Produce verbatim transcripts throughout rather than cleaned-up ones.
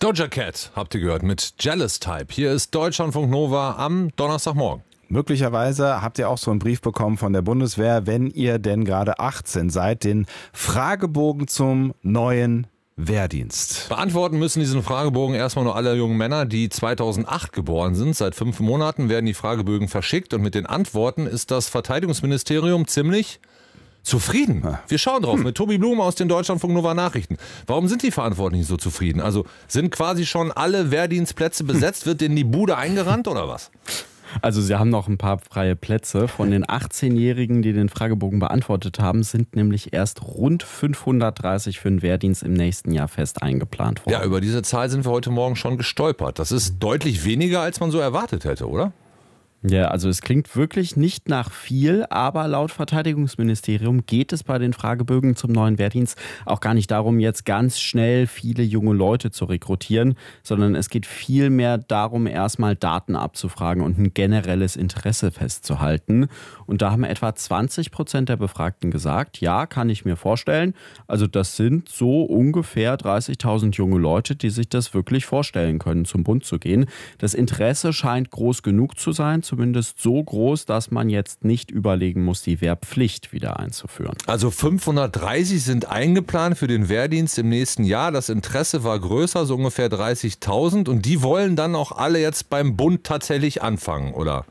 Doja Cat habt ihr gehört mit Jealous Type. Hier ist Deutschlandfunk Nova am Donnerstagmorgen. Möglicherweise habt ihr auch so einen Brief bekommen von der Bundeswehr, wenn ihr denn gerade achtzehn seid, den Fragebogen zum neuen Wehrdienst. Beantworten müssen diesen Fragebogen erstmal nur alle jungen Männer, die zweitausendacht geboren sind. Seit fünf Monaten werden die Fragebögen verschickt und mit den Antworten ist das Verteidigungsministerium ziemlich zufrieden. Wir schauen drauf mit Tobi Blum aus den Deutschlandfunk Nova Nachrichten. Warum sind die Verantwortlichen so zufrieden? Also sind quasi schon alle Wehrdienstplätze besetzt? Wird denen die Bude eingerannt oder was? Also sie haben noch ein paar freie Plätze. Von den achtzehnjährigen, die den Fragebogen beantwortet haben, sind nämlich erst rund fünfhundertdreißig für den Wehrdienst im nächsten Jahr fest eingeplant worden. Ja, über diese Zahl sind wir heute Morgen schon gestolpert. Das ist deutlich weniger, als man so erwartet hätte, oder? Ja, also es klingt wirklich nicht nach viel, aber laut Verteidigungsministerium geht es bei den Fragebögen zum neuen Wehrdienst auch gar nicht darum, jetzt ganz schnell viele junge Leute zu rekrutieren, sondern es geht vielmehr darum, erstmal Daten abzufragen und ein generelles Interesse festzuhalten. Und da haben etwa zwanzig Prozent der Befragten gesagt, ja, kann ich mir vorstellen. Also das sind so ungefähr dreißigtausend junge Leute, die sich das wirklich vorstellen können, zum Bund zu gehen. Das Interesse scheint groß genug zu sein, zumindest so groß, dass man jetzt nicht überlegen muss, die Wehrpflicht wieder einzuführen. Also fünfhundertdreißig sind eingeplant für den Wehrdienst im nächsten Jahr. Das Interesse war größer, so ungefähr dreißigtausend. Und die wollen dann auch alle jetzt beim Bund tatsächlich anfangen, oder?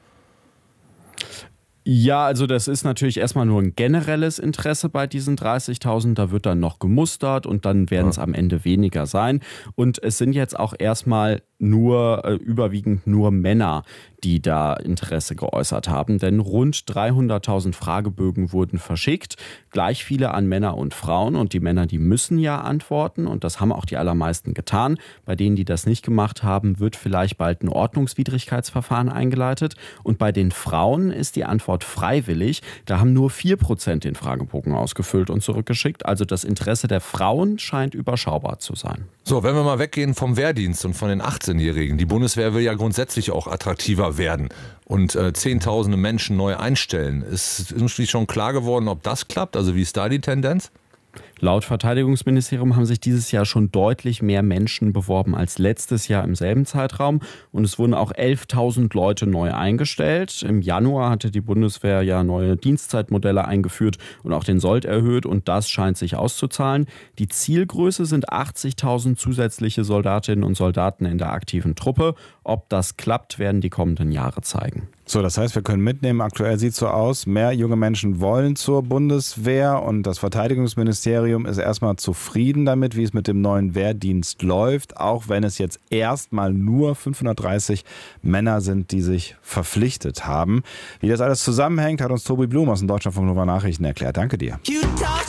Ja, also das ist natürlich erstmal nur ein generelles Interesse bei diesen dreißigtausend. Da wird dann noch gemustert und dann werden es ja am Ende weniger sein. Und es sind jetzt auch erstmal nur, äh, überwiegend nur Männer, die da Interesse geäußert haben. Denn rund dreihunderttausend Fragebögen wurden verschickt. Gleich viele an Männer und Frauen. Und die Männer, die müssen ja antworten. Und das haben auch die allermeisten getan. Bei denen, die das nicht gemacht haben, wird vielleicht bald ein Ordnungswidrigkeitsverfahren eingeleitet. Und bei den Frauen ist die Antwort freiwillig. Da haben nur vier Prozent den Fragebogen ausgefüllt und zurückgeschickt. Also das Interesse der Frauen scheint überschaubar zu sein. So, wenn wir mal weggehen vom Wehrdienst und von den achtzehnjährigen. Die Bundeswehr will ja grundsätzlich auch attraktiver werden und äh, Zehntausende Menschen neu einstellen. Ist irgendwie schon klar geworden, ob das klappt? Also wie ist da die Tendenz? Laut Verteidigungsministerium haben sich dieses Jahr schon deutlich mehr Menschen beworben als letztes Jahr im selben Zeitraum. Und es wurden auch elftausend Leute neu eingestellt. Im Januar hatte die Bundeswehr ja neue Dienstzeitmodelle eingeführt und auch den Sold erhöht. Und das scheint sich auszuzahlen. Die Zielgröße sind achtzigtausend zusätzliche Soldatinnen und Soldaten in der aktiven Truppe. Ob das klappt, werden die kommenden Jahre zeigen. So, das heißt, wir können mitnehmen, aktuell sieht es so aus, mehr junge Menschen wollen zur Bundeswehr und das Verteidigungsministerium ist erstmal zufrieden damit, wie es mit dem neuen Wehrdienst läuft, auch wenn es jetzt erstmal nur fünfhundertdreißig Männer sind, die sich verpflichtet haben. Wie das alles zusammenhängt, hat uns Tobi Blum aus den Deutschlandfunk Nova Nachrichten erklärt. Danke dir.